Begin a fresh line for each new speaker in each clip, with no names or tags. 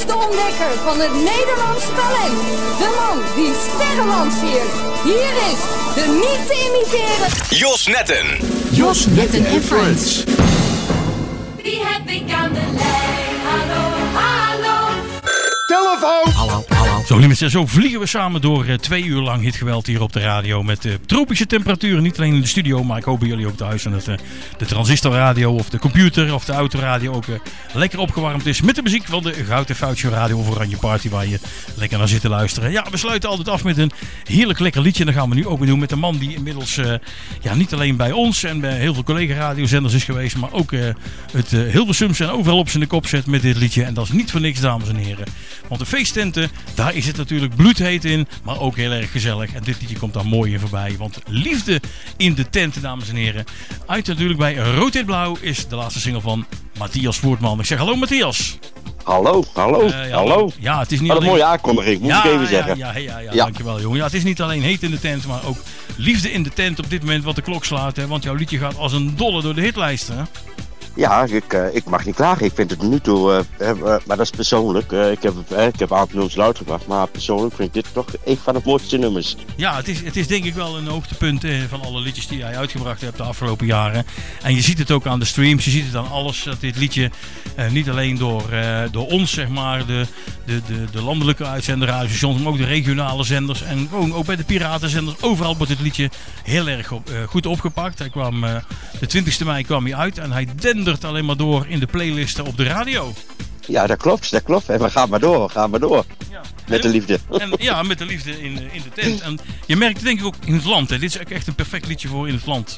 is de ontdekker van het Nederlands talent. De man die sterren lanceert. Hier is de niet te imiteren
Jos Netten.
Jos Netten en Friends.
Wie heb ik aan de lijn? Hallo, hallo.
Telefoon! Hallo.
Zo vliegen we samen door 2 uur lang hitgeweld hier op de radio met tropische temperaturen. Niet alleen in de studio, maar ik hoop bij jullie ook thuis. En dat de transistorradio of de computer of de autoradio ook lekker opgewarmd is. Met de muziek van de Goud en Foutje Radio of Oranje Party waar je lekker naar zit te luisteren. Ja, we sluiten altijd af met een heerlijk lekker liedje. En dat gaan we nu ook weer doen met een man die inmiddels niet alleen bij ons en bij heel veel collega-radiozenders is geweest. Maar ook het Hilversumse en overal op zijn kop zet met dit liedje. En dat is niet voor niks, dames en heren. Want de feesttenten, daar is het natuurlijk bloedheet in, maar ook heel erg gezellig. En dit liedje komt daar mooi in voorbij. Want Liefde in de Tent, dames en heren. Uit natuurlijk bij Rood Wit Blauw is de laatste single van Matthias Voortman. Ik zeg hallo Matthias.
Hallo.
Ja, het is niet
Wat een
alleen...
mooie aankondiging, moet ik even zeggen.
Ja, dankjewel jongen. Ja, het is niet alleen heet in de tent, maar ook liefde in de tent op dit moment wat de klok slaat. Hè, want jouw liedje gaat als een dolle door de hitlijsten. Hè?
Ja, ik mag niet klagen. Ik vind het nu toe, maar dat is persoonlijk. Ik heb een aantal nummers uitgebracht, maar persoonlijk vind ik dit toch een van de mooiste nummers.
Ja, het is denk ik wel een hoogtepunt van alle liedjes die jij uitgebracht hebt de afgelopen jaren. En je ziet het ook aan de streams, je ziet het aan alles. Dat dit liedje niet alleen door ons, zeg maar, de landelijke uitzenderradiostations, maar ook de regionale zenders en gewoon ook bij de piratenzenders. Overal wordt dit liedje heel erg goed opgepakt. Hij kwam, de 20e mei kwam hij uit en hij dendert alleen maar door in de playlisten op de radio.
Ja, dat klopt. En we gaan maar door. Ja. Met de liefde.
Met de liefde in de tent. En je merkt het denk ik ook in het land. Hè. Dit is echt een perfect liedje voor in het land.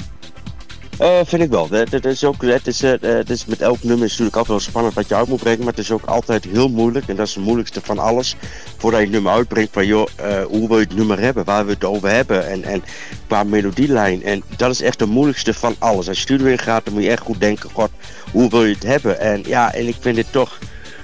Vind ik wel. Het is met elk nummer is natuurlijk altijd wel spannend wat je uit moet brengen, maar het is ook altijd heel moeilijk en dat is het moeilijkste van alles. Voordat je het nummer uitbrengt van hoe wil je het nummer hebben, waar we het over hebben en qua melodielijn. En dat is echt het moeilijkste van alles. Als je studio in gaat, dan moet je echt goed denken, god, hoe wil je het hebben? En ik vind dit toch...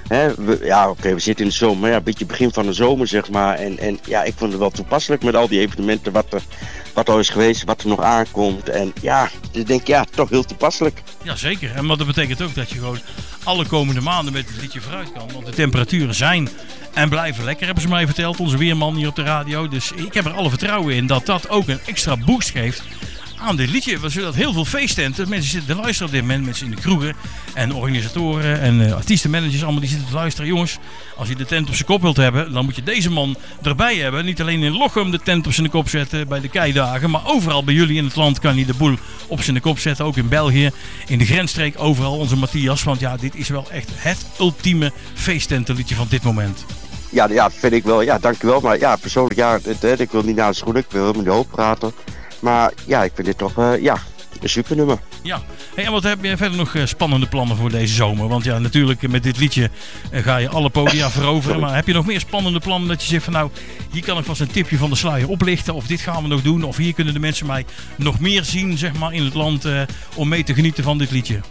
we zitten in de zomer, een beetje begin van de zomer zeg maar. En ik vond het wel toepasselijk met al die evenementen wat al is geweest, wat er nog aankomt. En ik denk toch heel toepasselijk.
Ja, zeker. En dat betekent ook dat je gewoon alle komende maanden met het liedje vooruit kan. Want de temperaturen zijn en blijven lekker, hebben ze mij verteld. Onze weerman hier op de radio. Dus ik heb er alle vertrouwen in dat dat ook een extra boost geeft aan dit liedje. We zullen dat heel veel feesttenten. Mensen zitten te luisteren op dit moment. Mensen in de kroegen en organisatoren en artiestenmanagers allemaal die zitten te luisteren. Jongens, als je de tent op zijn kop wilt hebben, dan moet je deze man erbij hebben. Niet alleen in Lochem de tent op zijn kop zetten bij de keidagen, maar overal bij jullie in het land kan hij de boel op zijn kop zetten. Ook in België, in de grensstreek, overal onze Matthias. Want ja, dit is wel echt het ultieme feesttentenliedje van dit moment.
Ja, vind ik wel. Ja, dankjewel. Maar persoonlijk, ik wil niet naar de schoenen. Ik wil helemaal niet hoog praten. Maar ik vind dit toch een super nummer. Ja,
en wat heb je verder nog spannende plannen voor deze zomer? Want ja, natuurlijk met dit liedje ga je alle podia veroveren. Maar heb je nog meer spannende plannen dat je zegt van hier kan ik vast een tipje van de sluier oplichten. Of dit gaan we nog doen. Of hier kunnen de mensen mij nog meer zien zeg maar in het land om mee te genieten van dit liedje.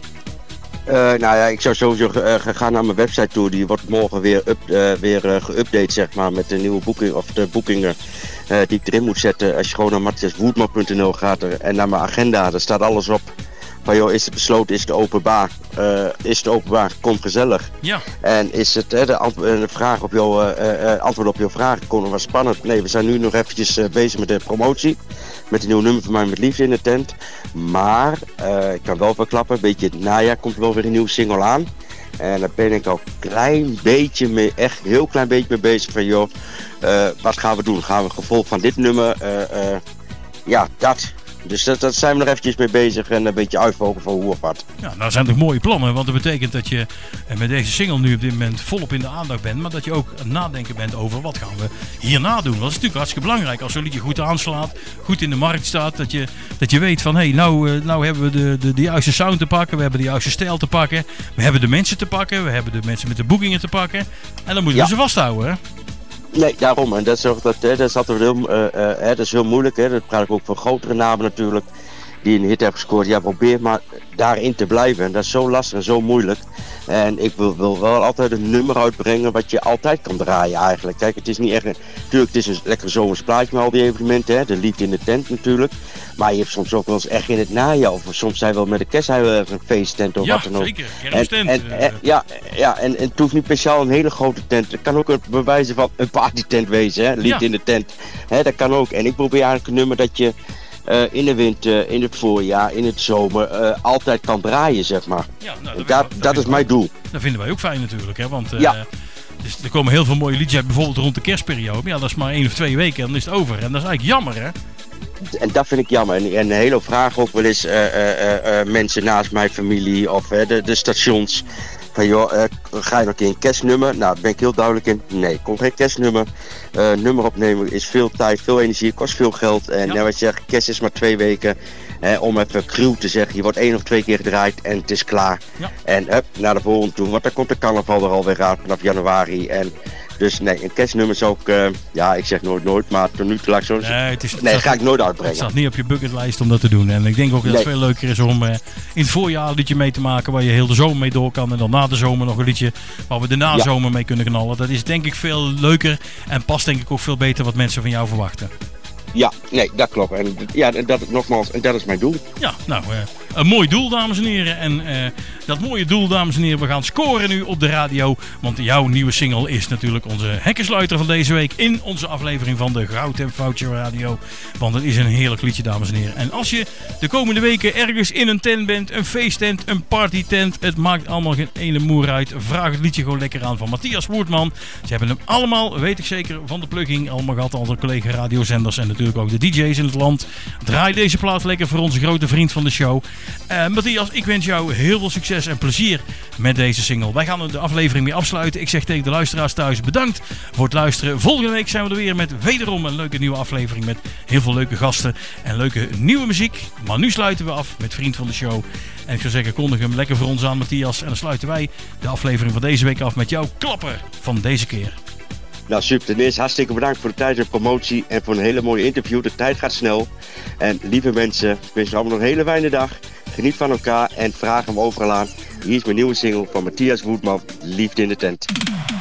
Ik zou sowieso gaan naar mijn website toe. Die wordt morgen weer geüpdate zeg maar met de nieuwe boeking of de boekingen die ik erin moet zetten. Als je gewoon naar matthiaswoerdman.nl gaat en naar mijn agenda, daar staat alles op. Van is het besloten, is het openbaar? Komt gezellig.
Ja.
En is het de vraag op antwoord op jouw vraag kon nog wat spannend. Nee, we zijn nu nog eventjes bezig met de promotie. Met een nieuw nummer van mij met liefde in de tent. Maar ik kan wel verklappen, een beetje het najaar komt er wel weer een nieuwe single aan. En daar ben ik al een heel klein beetje mee bezig van wat gaan we doen? Gaan we gevolg van dit nummer? Dat. Dus daar zijn we nog eventjes mee bezig en een beetje uitvogelen van hoe of wat.
Ja, nou zijn toch mooie plannen, want dat betekent dat je met deze single nu op dit moment volop in de aandacht bent, maar dat je ook aan het nadenken bent over wat gaan we hierna doen. Dat is natuurlijk hartstikke belangrijk als zo'n liedje goed aanslaat, goed in de markt staat, dat je weet van nou hebben we de juiste sound te pakken, we hebben de juiste stijl te pakken, we hebben de mensen te pakken, we hebben de mensen met de boekingen te pakken en dan moeten we ze vasthouden, hè?
Nee, daarom. En dat is heel moeilijk. Hè. Dat praat ik ook voor grotere namen natuurlijk. die een hit heeft gescoord. Ja, probeer maar daarin te blijven. En dat is zo lastig en zo moeilijk. En ik wil wel altijd een nummer uitbrengen wat je altijd kan draaien eigenlijk. Kijk, het is niet echt... Natuurlijk, het is een lekker zomers plaatje met al die evenementen. Hè? De liefde in de tent natuurlijk. Maar je hebt soms ook wel eens echt in het najaar. Of soms zijn we wel met de kerst een feesttent of wat dan ook.
Zeker. Kersttent.
En het hoeft niet speciaal een hele grote tent. Het kan ook een bewijzen van een partytent wezen. Hè? Liefde in de tent. Hè, dat kan ook. En ik probeer eigenlijk een nummer dat je... in de winter, in het voorjaar, in het zomer, altijd kan draaien, zeg maar.
Ja, nou,
dat is mijn doel.
Dat vinden wij ook fijn natuurlijk, hè? Want dus er komen heel veel mooie liedjes, bijvoorbeeld rond de kerstperiode. Ja, dat is maar 1 of 2 weken en dan is het over. En dat is eigenlijk jammer, hè?
En dat vind ik jammer. En een hele vraag ook wel eens mensen naast mijn familie of de stations. Van joh, ga je nog een keer een kerstnummer? Nou, daar ben ik heel duidelijk in. Nee, komt geen kerstnummer. Nummer opnemen is veel tijd, veel energie, kost veel geld. En wat je zegt, kerst is maar 2 weken. Om even cruw te zeggen, je wordt 1 of 2 keer gedraaid en het is klaar. Ja. En naar de volgende toe, want dan komt de carnaval er alweer aan vanaf januari. En dus nee, een kerstnummer is ook, ik zeg nooit, maar tot nu toe laat ik zo zeggen. Ga ik nooit uitbrengen.
Het staat niet op je bucketlijst om dat te doen. En ik denk ook dat het veel leuker is om in het voorjaar een liedje mee te maken waar je heel de zomer mee door kan. En dan na de zomer nog een liedje waar we de nazomer mee kunnen knallen. Dat is denk ik veel leuker en past denk ik ook veel beter wat mensen van jou verwachten.
Ja, nee, dat klopt. En dat is mijn doel.
Ja, nou, een mooi doel, dames en heren. En dat mooie doel, dames en heren, we gaan scoren nu op de radio. Want jouw nieuwe single is natuurlijk onze hekkensluiter van deze week in onze aflevering van de Goud en Foutje Radio. Want het is een heerlijk liedje, dames en heren. En als je de komende weken ergens in een tent bent, een feesttent, een partytent, het maakt allemaal geen ene moer uit. Vraag het liedje gewoon lekker aan van Matthias Woertman. Ze hebben hem allemaal, weet ik zeker, van de plugging allemaal gehad. Andere collega radiozenders en natuurlijk ook de DJ's in het land. Draai deze plaat lekker voor onze grote vriend van de show. Matthias, ik wens jou heel veel succes en plezier met deze single. Wij gaan de aflevering mee afsluiten. Ik zeg tegen de luisteraars thuis bedankt voor het luisteren. Volgende week zijn we er weer met wederom een leuke nieuwe aflevering met heel veel leuke gasten en leuke nieuwe muziek. Maar nu sluiten we af met vriend van de show. En ik zou zeggen, kondig hem lekker voor ons aan, Matthias. En dan sluiten wij de aflevering van deze week af met jouw klapper van deze keer.
Nou super, ten eerste hartstikke bedankt voor de tijd en promotie en voor een hele mooie interview. De tijd gaat snel. En lieve mensen, ik wens je allemaal nog een hele fijne dag. Geniet van elkaar en vraag hem overal aan. Hier is mijn nieuwe single van Matthias Woertman, Liefde in de Tent.